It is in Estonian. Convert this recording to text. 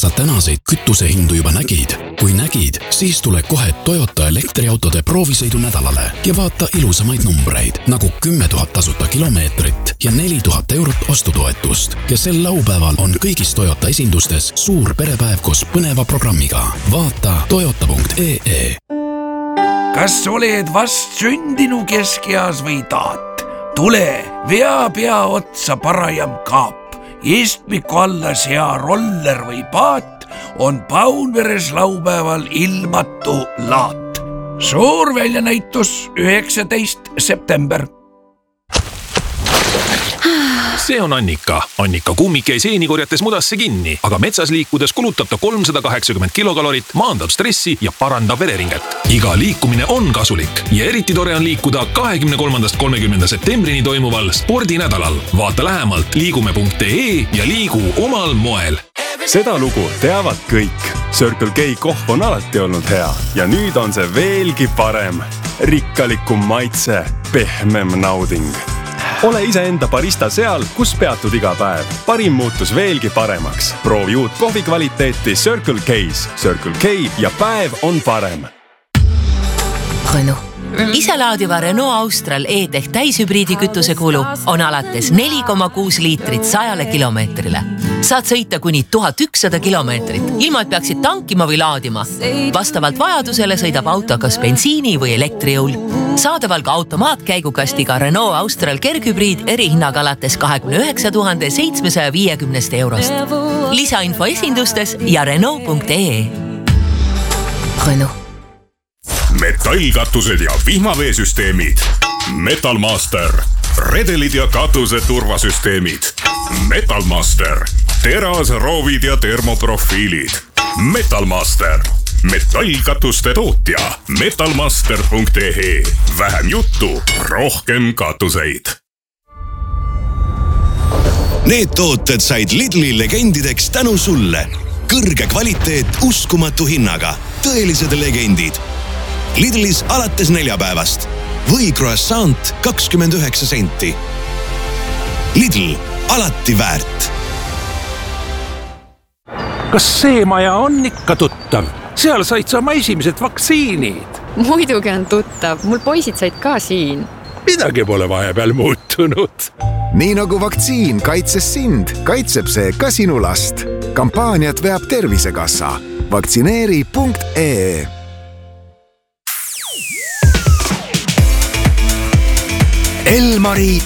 kas sa tänaseid kütusehindu juba nägid? Kui nägid, siis tule kohe Toyota elektriautode proovisõidu nädalale ja vaata ilusamaid numbreid, nagu 10 000 tasuta kilomeetrit ja 4000 eurot ostutoetust. Ja sel laupäeval on kõigis Toyota esindustes suur perepäev koos põneva programmiga. Vaata toyota.ee. Kas oled vast sündinu keskeas või taat? Tule, vea pea otsa parajam kaap. Istmiku alla sea roller või paat on Paunveres laupäeval ilmatu laat. Suur väljanäitus 19. september. See on Annika. Annika kummik jäi seeni korjates mudasse kinni, aga metsas liikudes kulutab ta 380 kilokalorit, maandab stressi ja parandab vereringet. Iga liikumine on kasulik ja eriti tore on liikuda 23.–30. septembrini toimuval spordinädalal. Vaata lähemalt liigume.ee ja liigu omal moel. Seda lugu teavad kõik. Circle K kohv on alati olnud hea ja nüüd on see veelgi parem. Rikkalikum maitse, pehmem nauding. Ole iseenda barista seal, kus peatud iga päev. Parim muutus veelgi paremaks. Proovi uut kohvi kvaliteeti Circle K's. Circle K ja päev on parem. Renault. Iselaadiva Renault Austral E-Tech täishübriidi kütuse kulu on alates 4,6 liitrit 100 kilomeetrile. Saad sõita kuni 1100 kilomeetrit, ilma et peaksid tankima või laadima. Vastavalt vajadusele sõidab auto kas bensiini või elektrijõul. Saadaval ka automaatkäigukastiga Renault Austral kerghübriid erihinnaga alates 29 750 eurost. Lisainfo esindustes ja Renault.ee. Renault. Metallkatused ja vihmaveesüsteemid. Metalmaster. Redelid ja katuse turvasüsteemid. Metalmaster. Terasroovid ja termoprofiilid. Metalmaster. Metallkatuste tootja. Metalmaster.ee. Vähem juttu, rohkem katuseid. Need tooted said Lidli legendideks tänu sulle. Kõrge kvaliteet uskumatu hinnaga. Tõelised legendid. Lidlis alates neljapäevast või croissant 29 senti. Lidl, alati väärt. Kas see maja on ikka tuttav? Seal said sa oma esimesed vaktsiinid. Muidugi on tuttav, mul poisid said ka siin. Midagi pole vahepeal muutunud. Nii nagu vaktsiin kaitses sind, kaitseb see ka sinu last. Kampaaniat veab Tervisekassa. Vaktsineeri.ee. Elmari